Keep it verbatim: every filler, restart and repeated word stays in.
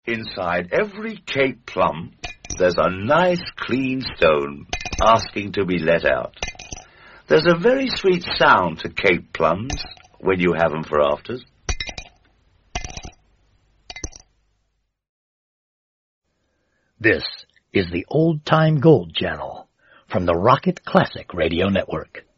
Inside every Cape plum, there's a nice clean stone asking to be let out. There's a very sweet sound to Cape plums when you have them for afters. This is the Old Time Gold Channel from the Rocket Classic Radio Network.